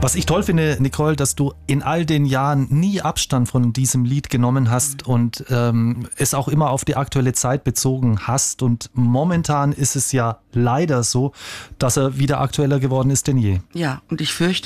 Was ich toll finde, Nicole, dass du in all den Jahren nie Abstand von diesem Lied genommen hast und es auch immer auf die aktuelle Zeit bezogen hast. Und momentan ist es ja leider so, dass er wieder aktueller geworden ist denn je. Ja, und ich fürchte,